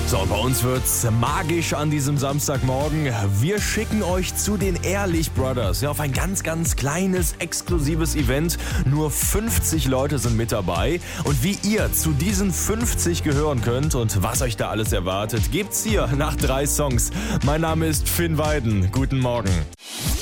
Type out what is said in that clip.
So, bei uns wird's magisch an diesem Samstagmorgen. Wir schicken euch zu den Ehrlich Brothers, auf ein ganz, ganz kleines, exklusives Event. Nur 50 Leute sind mit dabei. Und wie ihr zu diesen 50 gehören könnt und was euch da alles erwartet, gibt's hier nach 3 Songs. Mein Name ist Finn Weiden. Guten Morgen.